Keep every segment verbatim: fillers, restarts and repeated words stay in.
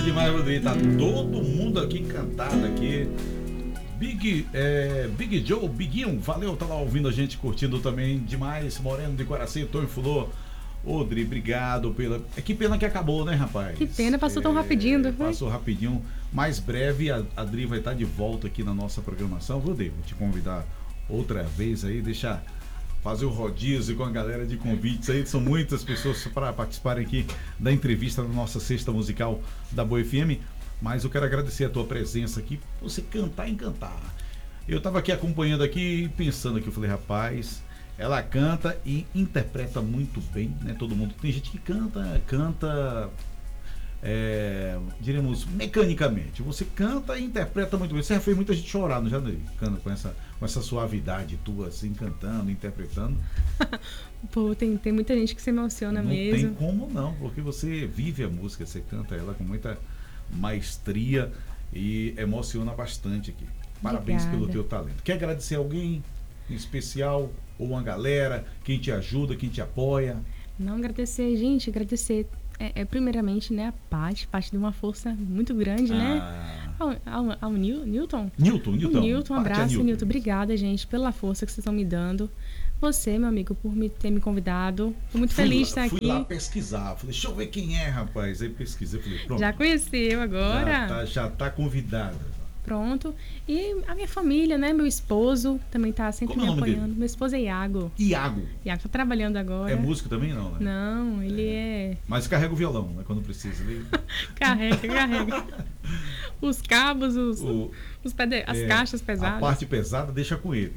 Demais, Rodrigo. Tá todo mundo aqui encantado aqui. Big, é, Big Joe, Biguinho, valeu, tá lá ouvindo a gente, curtindo também demais. Moreno de Coração, Tony Fulô. Odri, obrigado pela. É que pena que acabou, né, rapaz? Que pena, passou é, tão rapidinho, não foi? Passou rapidinho. Mais breve, a Adri vai estar de volta aqui na nossa programação. Vou, vou te convidar outra vez aí, deixar fazer o rodízio com a galera de convites aí. São muitas pessoas para participarem aqui da entrevista da nossa Sexta Musical da Boa F M. Mas eu quero agradecer a tua presença aqui, você cantar e encantar. Eu estava aqui acompanhando aqui e pensando aqui, eu falei, rapaz, ela canta e interpreta muito bem, né? Todo mundo, tem gente que canta, canta, é, diremos, mecanicamente. Você canta e interpreta muito bem. Você já fez muita gente chorar, não já, Ney? Canta com essa, com essa suavidade tua, assim, cantando, interpretando. Pô, tem, tem muita gente que se emociona não mesmo. Não tem como não, porque você vive a música, você canta ela com muita maestria e emociona bastante aqui. Parabéns Obrigada. pelo teu talento. Quer agradecer alguém em especial ou uma galera, quem te ajuda, quem te apoia? Não agradecer, gente, agradecer é, é primeiramente, né, a Paty, Paty deu uma força muito grande, ah. né? Ao, ao, ao Nil, Newton? Newton, Newton. O Newton, um abraço, Newton. Newton. Obrigada, gente, pela força que vocês estão me dando. Você, meu amigo, por me ter me convidado. Tô muito fui feliz de lá, estar fui aqui. Fui lá pesquisar. Falei, deixa eu ver quem é, rapaz. Aí pesquisei, falei, pronto. Já conheceu agora? Já tá, já tá convidada. Pronto. E a minha família, né? Meu esposo também tá sempre Como me é o nome apoiando. dele? Meu esposo é Iago. Iago. Iago tá trabalhando agora. É músico também, não, né? Não, ele é... é... Mas carrega o violão, né? Quando precisa. Ele... carrega, carrega. Os cabos, os, o, os pede... as é, caixas pesadas. A parte pesada deixa com ele.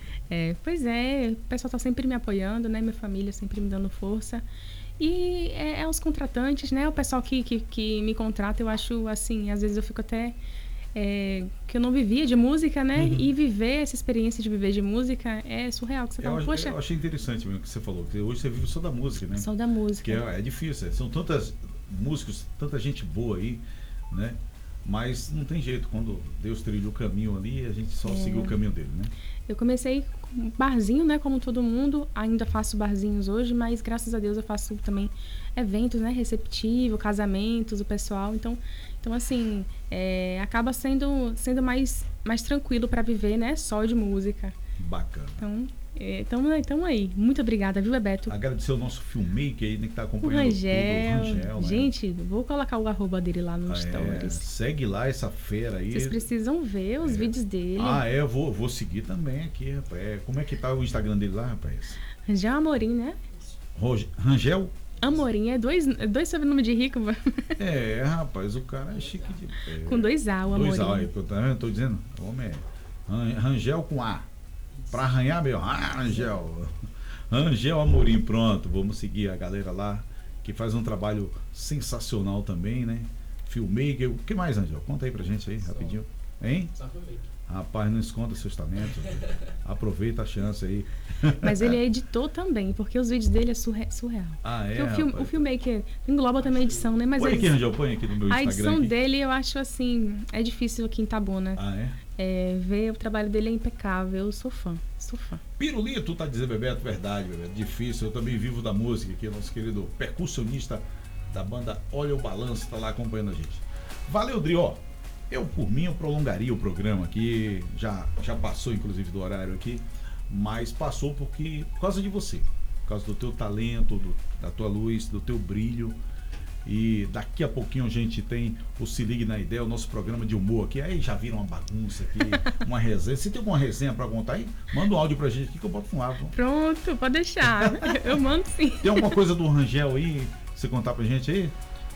É, pois é, o pessoal tá sempre me apoiando, né? Minha família sempre me dando força. E é, é os contratantes, né? O pessoal que, que, que me contrata, eu acho assim, às vezes eu fico até... É, que eu não vivia de música, né? Uhum. E viver essa experiência de viver de música é surreal. Que você fala, eu, poxa... eu achei interessante mesmo o que você falou, que hoje você vive só da música, né? Só da música. Que é, é difícil, são tantas músicos, tanta gente boa aí, né? Mas não tem jeito, quando Deus trilha o caminho ali, a gente só é. seguiu o caminho dele, né? Eu comecei com barzinho, né? Como todo mundo, ainda faço barzinhos hoje, mas graças a Deus eu faço também eventos, né? Receptivo, casamentos, o pessoal. Então, então assim, é, acaba sendo, sendo mais, mais tranquilo para viver, né? Só de música. Bacana. Então, então, então aí. Muito obrigada, viu, Bebeto? Agradecer o nosso filmmaker aí, né, que tá acompanhando o Rangel. tudo. O Rangel, gente, né? vou colocar o arroba dele lá nos é, stories. Segue lá essa fera aí. Vocês precisam ver os é. vídeos dele. Ah, é, eu vou, vou seguir também aqui, rapaz. É, como é que tá o Instagram dele lá, rapaz? Rangel Amorim, né? Roge, Rangel? Amorim, é dois, dois sobrenomes de rico. É, rapaz, o cara é chique de pé. Com dois A, o Amorim. Dois A, eu tô, eu tô dizendo, o homem é Rangel com A. Pra arranhar, meu, ah, Rangel. Rangel Amorim, pronto. Vamos seguir a galera lá, que faz um trabalho sensacional também, né? Filmmaker. O que mais, Rangel? Conta aí pra gente aí, rapidinho. Hein? Só filmmaker. Rapaz, não esconda seus talentos. Aproveita a chance aí. Mas ele é editor também, porque os vídeos dele é surre surreal. Ah, é? O, film, o filmmaker engloba também a edição, né? Mas põe eles, aqui, Rangel, põe aqui no meu Instagram. A edição aqui. dele, eu acho assim, é difícil aqui em Itabuna. Ah, é? É, ver o trabalho dele é impecável. Eu sou fã, sou fã. Pirulito, tá dizendo, Bebeto, verdade, Bebeto. Difícil, eu também vivo da música aqui, nosso querido percussionista da banda Olha o Balanço, tá lá acompanhando a gente. Valeu, Dri, ó. Eu, por mim, eu prolongaria o programa aqui, já, já passou, inclusive, do horário aqui, mas passou porque, por causa de você, por causa do teu talento, do, da tua luz, do teu brilho. E daqui a pouquinho a gente tem o Se Ligue na Ideia, o nosso programa de humor aqui. Aí já viram uma bagunça aqui, uma resenha. Se tem alguma resenha pra contar aí, manda um áudio pra gente aqui que eu boto no ar. Pronto, pode deixar. Eu mando sim. Tem alguma coisa do Rangel aí, você contar pra gente aí?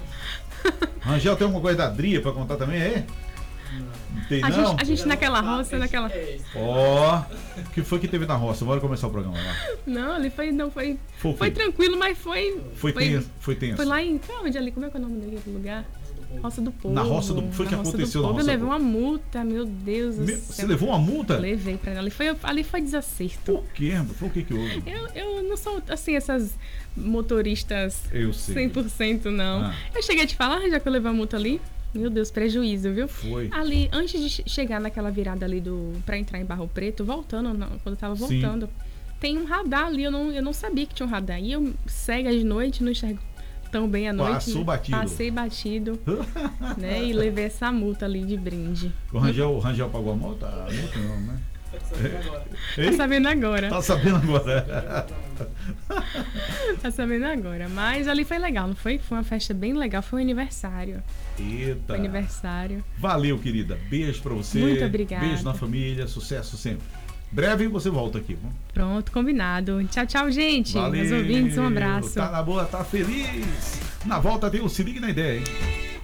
Rangel, tem alguma coisa da Dria pra contar também aí? Não tem, a, não? Gente, a gente naquela roça, naquela... Ó, o que foi que teve na roça? Bora começar o programa lá. Não, ali foi, não foi, foi, foi tranquilo, mas foi... Foi, foi tenso, foi tenso. Foi lá em, onde ali, como é que é o nome daquele lugar? Roça do Povo. Na Roça do Povo, foi o que aconteceu na Roça do Povo? Eu levei uma multa, meu Deus do meu, céu. Você levou uma multa? Levei pra ela, ali foi, ali foi desacerto. Por quê? Foi o que que houve? Eu, eu não sou, assim, essas motoristas eu sei. cem por cento não. Ah. Eu cheguei a te falar, já que eu levei a multa ali. Meu Deus, prejuízo, viu? Foi. Ali, antes de chegar naquela virada ali do pra entrar em Barro Preto, voltando, não, quando eu tava voltando, sim, tem um radar ali, eu não, eu não sabia que tinha um radar. E eu cega de noite, não enxergo tão bem à noite. Passou batido. Passei batido, né? E levei essa multa ali de brinde. O Rangel, o Rangel pagou a multa? A multa não, né? Tá sabendo agora. Tá sabendo agora. Tá sabendo agora. Mas ali foi legal, não foi? Foi uma festa bem legal. Foi um aniversário. Eita. Foi aniversário. Valeu, querida. Beijo pra você. Muito obrigada. Beijo na família. Sucesso sempre. Breve você volta aqui. Vamos? Pronto, combinado. Tchau, tchau, gente. Valeu. Meus ouvintes, um abraço. Tá na boa, tá feliz. Na volta tem o Se Liga na Ideia, hein?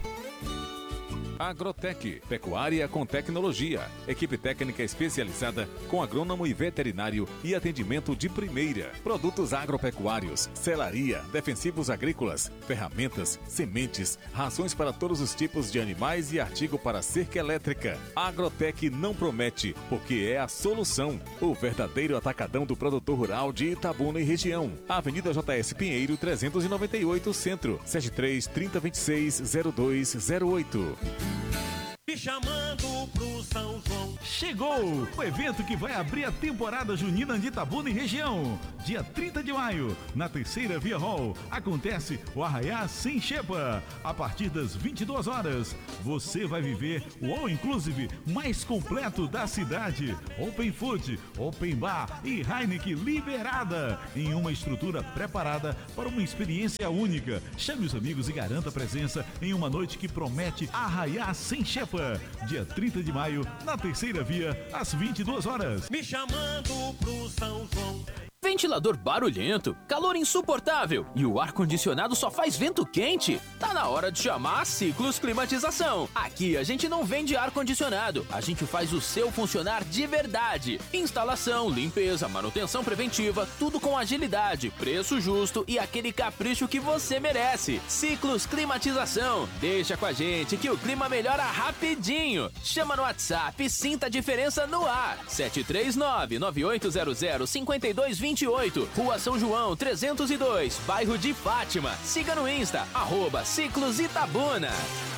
Agrotec, pecuária com tecnologia, equipe técnica especializada com agrônomo e veterinário e atendimento de primeira. Produtos agropecuários, selaria, defensivos agrícolas, ferramentas, sementes, rações para todos os tipos de animais e artigo para cerca elétrica. Agrotec não promete, porque é a solução. O verdadeiro atacadão do produtor rural de Itabuna e região. Avenida J S Pinheiro, trezentos e noventa e oito, Centro, sete três, trinta, vinte e seis, zero dois zero oito. Me chamando pro São João. Chegou o evento que vai abrir a temporada junina de Itabuna e região. Dia trinta de maio, na terceira Via Hall, acontece o Arraiá Sem Xepa. A partir das vinte e duas horas, você vai viver o All Inclusive mais completo da cidade. Open Food, Open Bar e Heineken liberada, em uma estrutura preparada para uma experiência única. Chame os amigos e garanta a presença em uma noite que promete Arraiá Sem Xepa. Dia trinta de maio, na terceira via, às vinte e duas horas. Me chamando pro São João. Ventilador barulhento, calor insuportável e o ar-condicionado só faz vento quente? Tá na hora de chamar a Ciclos Climatização. Aqui a gente não vende ar-condicionado, a gente faz o seu funcionar de verdade. Instalação, limpeza, manutenção preventiva, tudo com agilidade, preço justo e aquele capricho que você merece. Ciclos Climatização. Deixa com a gente que o clima melhora rapidinho. Chama no WhatsApp e sinta a diferença no ar. sete três nove, nove oito zero zero, cinco dois dois oito, Rua São João trezentos e dois, bairro de Fátima. Siga no Insta, arroba Ciclos Itabuna.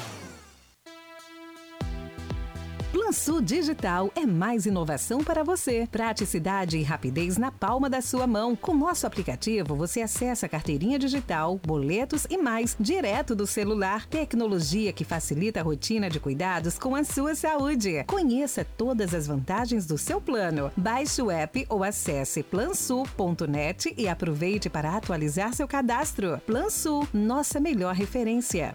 PlanSul Digital é mais inovação para você. Praticidade e rapidez na palma da sua mão. Com nosso aplicativo, você acessa a carteirinha digital, boletos e mais, direto do celular. Tecnologia que facilita a rotina de cuidados com a sua saúde. Conheça todas as vantagens do seu plano. Baixe o app ou acesse plansul ponto net e aproveite para atualizar seu cadastro. PlanSul, nossa melhor referência.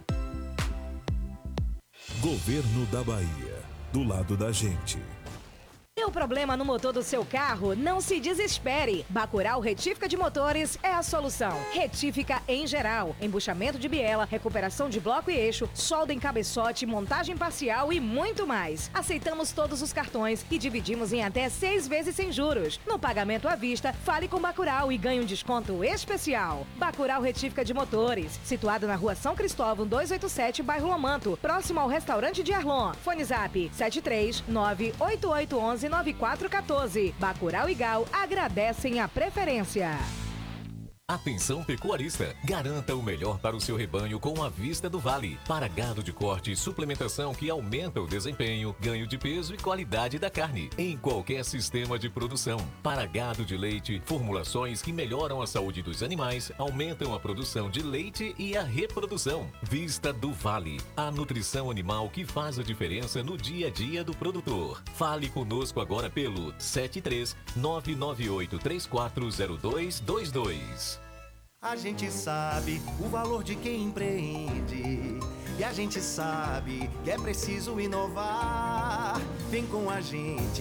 Governo da Bahia. Do lado da gente. Deu problema no motor do seu carro? Não se desespere. Bacurau Retífica de Motores é a solução. Retífica em geral, embuchamento de biela, recuperação de bloco e eixo, solda em cabeçote, montagem parcial e muito mais. Aceitamos todos os cartões e dividimos em até seis vezes sem juros. No pagamento à vista, fale com Bacurau e ganhe um desconto especial. Bacurau Retífica de Motores, situado na Rua São Cristóvão duzentos e oitenta e sete, bairro Lomanto, próximo ao restaurante de Arlon. Fone Zap sete três nove oito oito um um nove quatro um quatro. Bacurau e Gal agradecem a preferência. Atenção pecuarista, garanta o melhor para o seu rebanho com a Vista do Vale. Para gado de corte e suplementação que aumenta o desempenho, ganho de peso e qualidade da carne, em qualquer sistema de produção. Para gado de leite, formulações que melhoram a saúde dos animais, aumentam a produção de leite e a reprodução. Vista do Vale, a nutrição animal que faz a diferença no dia a dia do produtor. Fale conosco agora pelo sete três nove nove oito três quatro zero dois dois dois. A gente sabe o valor de quem empreende e a gente sabe que é preciso inovar. Vem com a gente